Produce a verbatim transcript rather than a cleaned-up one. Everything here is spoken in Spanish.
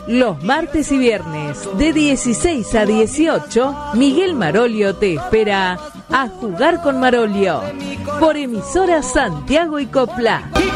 Los martes y viernes de dieciséis a dieciocho, Miguel Marolio te espera a Jugar con Marolio por emisora Santiago y Copla.